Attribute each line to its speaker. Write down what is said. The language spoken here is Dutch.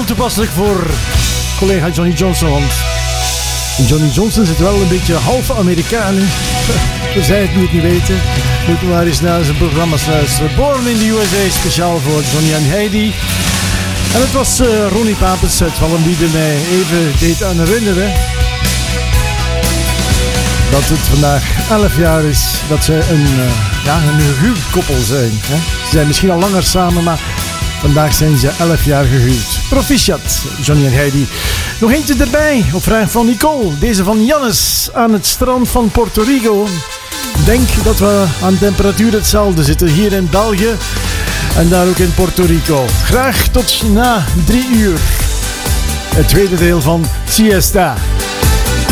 Speaker 1: toepasselijk voor collega Johnny Johnson. Want Johnny Johnson zit wel een beetje half Amerikaan. Voor zij het niet weten, moeten we maar eens naar zijn programma's luisteren. Born in the USA, speciaal voor Johnny en Heidi. En het was Ronnie Papens, het van hem die er mij even deed aan herinneren dat het vandaag 11 jaar is dat ze een huwkoppel zijn. Hè? Ze zijn misschien al langer samen, maar vandaag zijn ze 11 jaar gehuwd. Proficiat, Johnny en Heidi. Nog eentje erbij, op vraag van Nicole. Deze van Jannes aan het strand van Puerto Rico. Denk dat we aan temperatuur hetzelfde zitten hier in België en daar ook in Puerto Rico. Graag tot na 3 uur. Het tweede deel van Siesta.